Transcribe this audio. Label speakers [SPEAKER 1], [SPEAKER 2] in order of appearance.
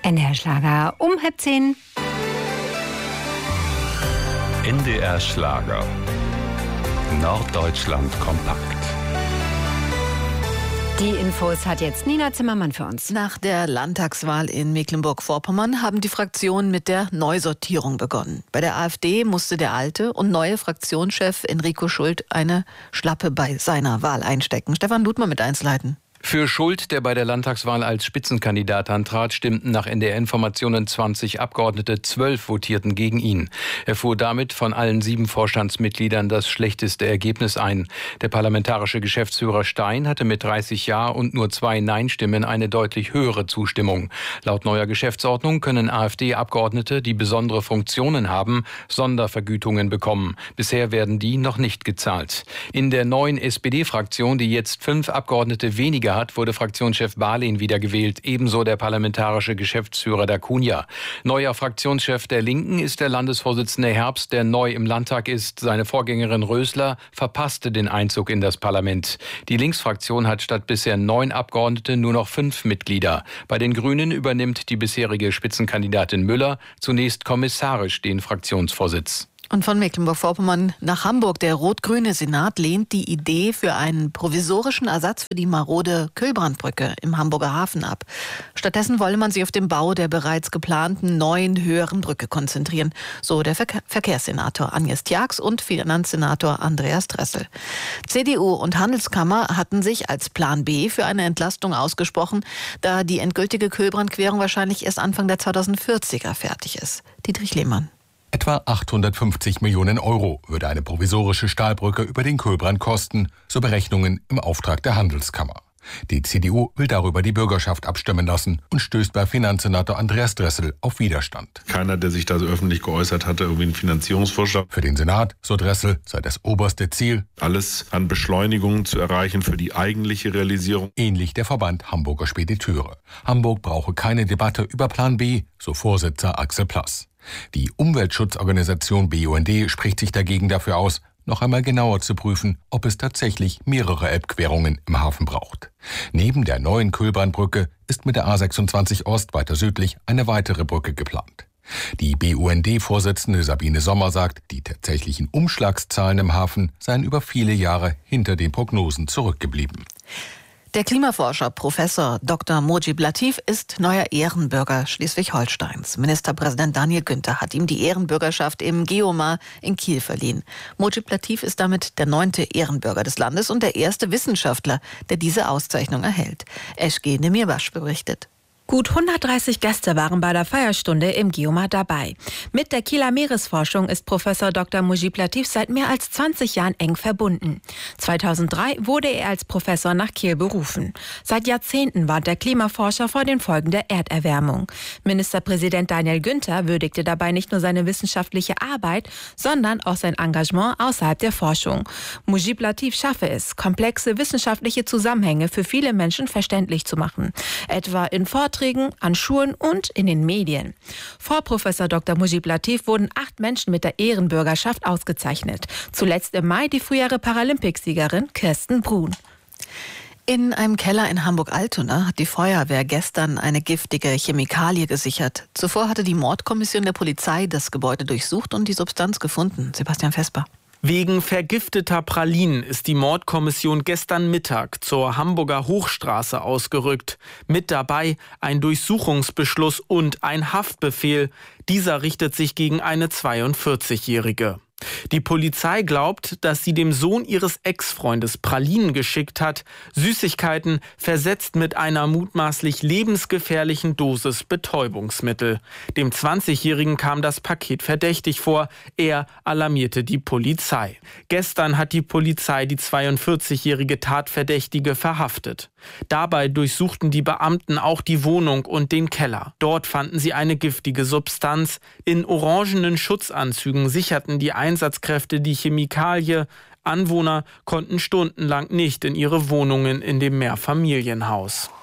[SPEAKER 1] NDR Schlager um 9:30.
[SPEAKER 2] NDR Schlager. Norddeutschland kompakt.
[SPEAKER 1] Die Infos hat jetzt Nina Zimmermann für uns.
[SPEAKER 3] Nach der Landtagswahl in Mecklenburg-Vorpommern haben die Fraktionen mit der Neusortierung begonnen. Bei der AfD musste der alte und neue Fraktionschef Enrico Schult eine Schlappe bei seiner Wahl einstecken. Stefan Ludmer mit Einzelheiten.
[SPEAKER 4] Für Schult, der bei der Landtagswahl als Spitzenkandidat antrat, stimmten nach NDR-Informationen 20 Abgeordnete, 12 votierten gegen ihn. Er fuhr damit von allen 7 Vorstandsmitgliedern das schlechteste Ergebnis ein. Der parlamentarische Geschäftsführer Stein hatte mit 30 Ja und nur 2 Nein-Stimmen eine deutlich höhere Zustimmung. Laut neuer Geschäftsordnung können AfD-Abgeordnete, die besondere Funktionen haben, Sondervergütungen bekommen. Bisher werden die noch nicht gezahlt. In der neuen SPD-Fraktion, die jetzt 5 Abgeordnete weniger hat, wurde Fraktionschef Barlin wiedergewählt, ebenso der parlamentarische Geschäftsführer D'Acunha. Neuer Fraktionschef der Linken ist der Landesvorsitzende Herbst, der neu im Landtag ist. Seine Vorgängerin Rösler verpasste den Einzug in das Parlament. Die Linksfraktion hat statt bisher 9 Abgeordnete nur noch 5 Mitglieder. Bei den Grünen übernimmt die bisherige Spitzenkandidatin Müller zunächst kommissarisch den Fraktionsvorsitz.
[SPEAKER 3] Und von Mecklenburg-Vorpommern nach Hamburg. Der rot-grüne Senat lehnt die Idee für einen provisorischen Ersatz für die marode Kühlbrandbrücke im Hamburger Hafen ab. Stattdessen wolle man sich auf den Bau der bereits geplanten neuen, höheren Brücke konzentrieren, so der Verkehrssenator Agnes Tjax und Finanzsenator Andreas Dressel. CDU und Handelskammer hatten sich als Plan B für eine Entlastung ausgesprochen, da die endgültige Kühlbrandquerung wahrscheinlich erst Anfang der 2040er fertig ist. Dietrich Lehmann.
[SPEAKER 5] Etwa 850 Millionen Euro würde eine provisorische Stahlbrücke über den Kühlbrand kosten, so Berechnungen im Auftrag der Handelskammer. Die CDU will darüber die Bürgerschaft abstimmen lassen und stößt bei Finanzsenator Andreas Dressel auf Widerstand.
[SPEAKER 6] Keiner, der sich da so öffentlich geäußert hatte, irgendwie einen Finanzierungsvorschlag.
[SPEAKER 5] Für den Senat, so Dressel, sei das oberste Ziel,
[SPEAKER 6] alles an Beschleunigung zu erreichen für die eigentliche Realisierung.
[SPEAKER 5] Ähnlich der Verband Hamburger Spediteure. Hamburg brauche keine Debatte über Plan B, so Vorsitzender Axel Plass. Die Umweltschutzorganisation BUND spricht sich dagegen dafür aus, noch einmal genauer zu prüfen, ob es tatsächlich mehrere Elbquerungen im Hafen braucht. Neben der neuen Kühlbrandbrücke ist mit der A26 Ost weiter südlich eine weitere Brücke geplant. Die BUND-Vorsitzende Sabine Sommer sagt, die tatsächlichen Umschlagszahlen im Hafen seien über viele Jahre hinter den Prognosen zurückgeblieben.
[SPEAKER 3] Der Klimaforscher Professor Dr. Mojib Latif ist neuer Ehrenbürger Schleswig-Holsteins. Ministerpräsident Daniel Günther hat ihm die Ehrenbürgerschaft im Geomar in Kiel verliehen. Mojib Latif ist damit der 9. Ehrenbürger des Landes und der erste Wissenschaftler, der diese Auszeichnung erhält. Eschge Demirbaş berichtet.
[SPEAKER 7] Gut 130 Gäste waren bei der Feierstunde im Geomar dabei. Mit der Kieler Meeresforschung ist Professor Dr. Mojib Latif seit mehr als 20 Jahren eng verbunden. 2003 wurde er als Professor nach Kiel berufen. Seit Jahrzehnten warnt der Klimaforscher vor den Folgen der Erderwärmung. Ministerpräsident Daniel Günther würdigte dabei nicht nur seine wissenschaftliche Arbeit, sondern auch sein Engagement außerhalb der Forschung. Mojib Latif schaffe es, komplexe wissenschaftliche Zusammenhänge für viele Menschen verständlich zu machen. Etwa in Vorträgen, an Schulen und in den Medien. Vor Professor Dr. Mojib Latif wurden 8 Menschen mit der Ehrenbürgerschaft ausgezeichnet. Zuletzt im Mai die frühere Paralympicsiegerin Kirsten Brun.
[SPEAKER 3] In einem Keller in Hamburg-Altona hat die Feuerwehr gestern eine giftige Chemikalie gesichert. Zuvor hatte die Mordkommission der Polizei das Gebäude durchsucht und die Substanz gefunden. Sebastian Vesper.
[SPEAKER 8] Wegen vergifteter Pralinen ist die Mordkommission gestern Mittag zur Hamburger Hochstraße ausgerückt. Mit dabei ein Durchsuchungsbeschluss und ein Haftbefehl. Dieser richtet sich gegen eine 42-Jährige. Die Polizei glaubt, dass sie dem Sohn ihres Ex-Freundes Pralinen geschickt hat, Süßigkeiten versetzt mit einer mutmaßlich lebensgefährlichen Dosis Betäubungsmittel. Dem 20-Jährigen kam das Paket verdächtig vor. Er alarmierte die Polizei. Gestern hat die Polizei die 42-jährige Tatverdächtige verhaftet. Dabei durchsuchten die Beamten auch die Wohnung und den Keller. Dort fanden sie eine giftige Substanz. In orangenen Schutzanzügen sicherten die Einsatzkräfte die Chemikalie. Anwohner konnten stundenlang nicht in ihre Wohnungen in dem Mehrfamilienhaus.